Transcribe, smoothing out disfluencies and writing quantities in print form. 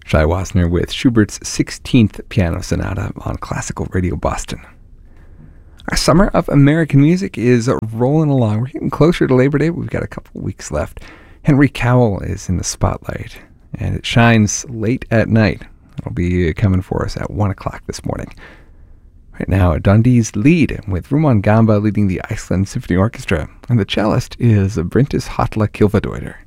Shai Wasner with Schubert's 16th Piano Sonata on Classical Radio Boston. Our summer of American music is rolling along. We're getting closer to Labor Day. We've got a couple weeks left. Henry Cowell is in the spotlight, and it shines late at night. It'll be coming for us at 1 o'clock this morning. Right now, Dundee's Lead, with Rumaan Gamba leading the Iceland Symphony Orchestra, and the cellist is Bryndís Halla Kilvadóttir.